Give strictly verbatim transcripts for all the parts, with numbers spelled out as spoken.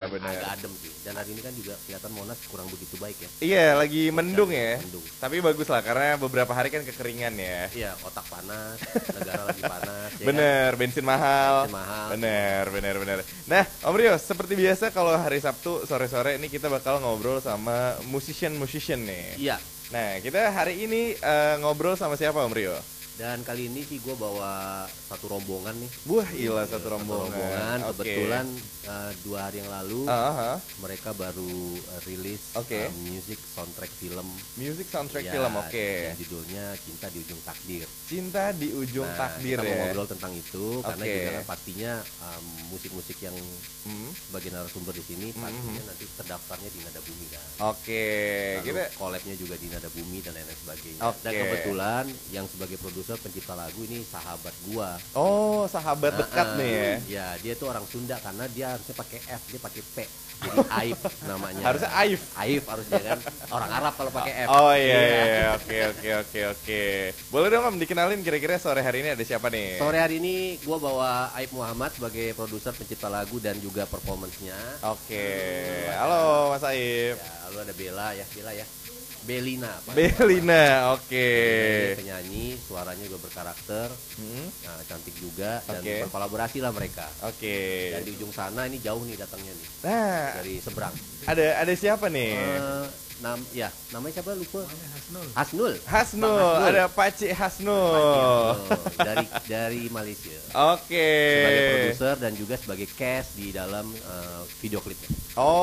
benar. Agak adem sih. Dan hari ini kan juga kelihatan Monas kurang begitu baik ya. Iya, lagi mendung ya. Mendung. Tapi bagus lah karena beberapa hari kan kekeringan ya. Iya, otak panas, negara lagi panas. Ya Bener, kan? bensin mahal. Bensin mahal. Bener, bener, bener. Nah, Om Rio, seperti biasa kalau hari Sabtu sore-sore ini kita bakal ngobrol sama musician-musician nih. Iya. Nah, kita hari ini uh, ngobrol sama siapa Om Rio? Dan kali ini sih gue bawa satu rombongan nih. Wah, gila satu Satu rombongan. rombongan. Oke. Kebetulan uh, dua hari yang lalu Uh-huh. mereka baru uh, rilis Oke. uh, music soundtrack film. Music soundtrack Ya, film, oke. yang judulnya Cinta di Ujung Takdir. Cinta di ujung Nah, takdir kita ya. mau ngobrol tentang itu karena Oke. juga kan pastinya um, musik-musik yang Hmm. sebagai narasumber di sini Mhm. pastinya nanti terdaftarnya di Nada Bumi kan. Oke, Lalu kita collabnya juga di Nada Bumi dan lain-lain sebagainya. Oke. Dan kebetulan yang sebagai produser pencipta lagu ini sahabat gua. oh sahabat dekat Nah, nih ya. Ya, dia tuh orang Sunda karena dia harusnya pakai F, dia pakai P. Jadi Aif namanya. Harusnya Aif. Aif harusnya kan. Orang Arab kalau pakai F. Oh iya, iya, oke oke oke oke. Boleh dong Om dikenalin kira-kira sore hari ini ada siapa nih? Sore hari ini gua bawa Aif Muhammad sebagai produser pencipta lagu dan juga performance-nya. Oke, halo Mas Aif. Ya, lalu ada Bella ya, Bella ya. Belina. Pak. Belina, oke. Dia penyanyi, suaranya juga berkarakter, Hmm, nah, cantik juga dan Oke. berkolaborasi lah mereka. Oke. Dan di ujung sana ini jauh nih datangnya nih Nah, dari seberang. ada ada siapa nih? Eh, nam, ya namanya siapa lupa? Hasnul. Hasnul. Hasnul, Bang Hasnul. ada Pakcik Hasnul. Hasnul, dari dari Malaysia. Oke. Sebagai produser dan juga sebagai cast di dalam eh, video klipnya.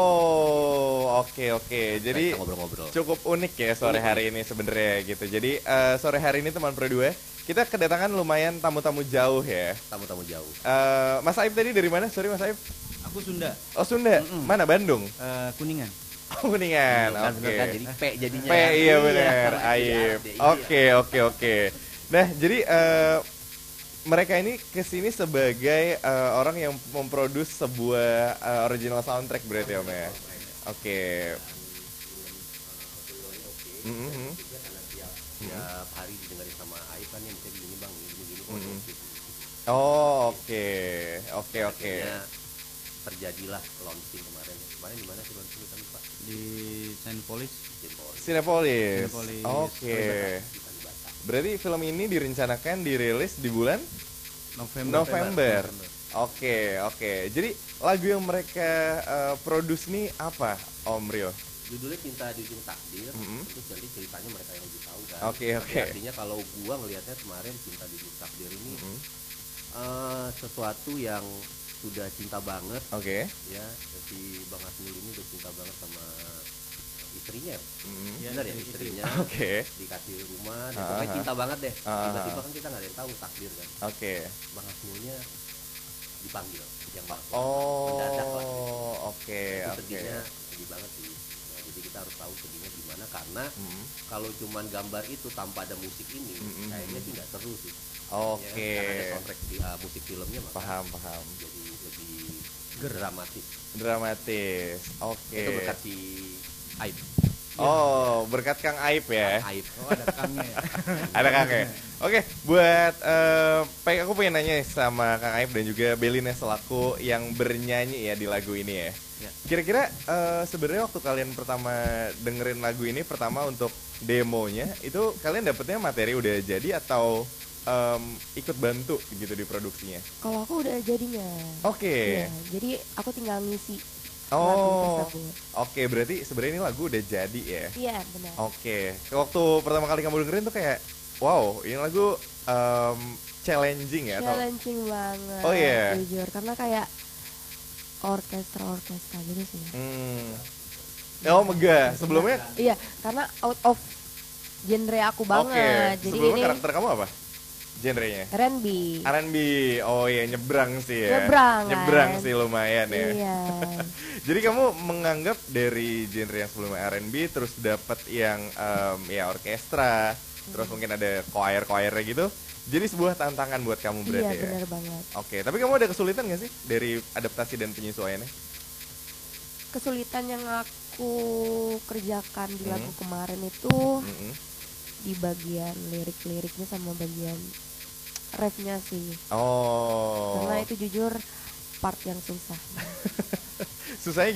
Oh, oke oke. Jadi Kita ngobrol-ngobrol. cukup unik ya sore hari ini sebenarnya gitu. Jadi eh, sore hari ini teman Pro dua kita kedatangan lumayan tamu-tamu jauh ya. Tamu-tamu jauh. Eh, Mas Aib tadi dari mana? Sorry Mas Aib. Aku Sunda, Oh Sunda. Mm-mm. Mana Bandung? eh, Kuningan. Oh Kuningan. Kan Oke. bener kan jadi P jadinya. P iya benar. Iya, Aib. iya. Oke oke oke. Nah jadi eh, mereka ini kesini sebagai eh, orang yang memproduksi sebuah eh, original soundtrack berarti Om ya. Oke. Mhm. Dia karena tiap, tiap hari didengarin sama Aif kan ya misalnya gini bang, gini gini. Oh, Mm-mm. gitu. Oh oke oke oke. Akhirnya terjadilah launching kemarin. Kemarin di mana sih launching kita lupa? Di Saint Polis. Jempol. Cinepolis. Cinepolis. Oke. Di Kalibata. Berarti film ini direncanakan dirilis di bulan November. November. Oke oke. Jadi lagu yang mereka eh, produce nih apa Om Rio? Judulnya Cinta di Ujung Takdir. Mm-mm. Terus jadi ceritanya mereka yang lebih tahu kan. Oke, Tapi oke. Artinya kalau gua ngelihatnya kemarin Cinta di Ujung Takdir ini Mhm. eh, sesuatu yang sudah cinta banget Oke. ya. Si Bang Hasnul ini udah cinta banget sama istrinya. Mhm. Iya, Benar ya dari istrinya. Oke. Dikasih rumah, dan Ah, pokoknya ah. cinta banget deh. Ah, ah. Tiba-tiba kan kita nggak ada yang tahu takdir kan. Oke. Bang Hasnulnya dipanggil yang bakal mendadak lah. Oh oke Itu oke. sedihnya sedih banget sih. Nah, jadi kita harus tahu sedihnya gimana karena Mhm. kalau cuman gambar itu tanpa ada musik ini Mm-mm. kayaknya sih nggak seru sih. Oke. Ya kan? Karena ada soundtrack di, uh, musik filmnya maka Paham paham. jadi lebih dramatis. Dramatis. Oke. Itu berkat si Aib. Oh berkat Kang Aib ya. Aib. Oh, ada kangnya ya. Ada Kang ya. Oke, buat eh, pengen aku pengen nanya sama Kang Aib dan juga Belina selaku yang bernyanyi ya di lagu ini ya. Ya. Kira-kira eh, sebenarnya waktu kalian pertama dengerin lagu ini pertama untuk demonya itu kalian dapetnya materi udah jadi atau em, ikut bantu gitu di produksinya? Kalau aku udah jadinya. Oke. Iya, jadi aku tinggal ngisi Oh. lagu tersebut. Oke, berarti sebenarnya ini lagu udah jadi ya. Iya, benar. Oke. Waktu pertama kali kamu dengerin tuh kayak wow, ini lagu em, challenging ya atau Challenging banget. Oh, iya. Jujur, karena kayak orkestra-orkestra gitu sih. Hmm. Oh megah. Sebelumnya Iya, karena out of genre aku oke. banget. Jadi Sebelumnya ini karakter kamu apa? Genrenya? R and B. R and B. Oh iya nyebrang sih ya. Nyebrang, kan? Nyebrang sih lumayan ya. Iya. Jadi kamu menganggap dari genre yang sebelumnya R and B terus dapat yang em, ya orkestra, terus mungkin ada choir-choirnya gitu. Jadi sebuah tantangan buat kamu Iya, berarti ya. benar banget. Oke, tapi kamu ada kesulitan gak sih dari adaptasi dan penyesuaiannya? Kesulitan yang aku kerjakan di lagu Hmm. kemarin itu Mm-mm. di bagian lirik-liriknya sama bagian refnya sih. Oh. Karena itu jujur part yang susah. Susahnya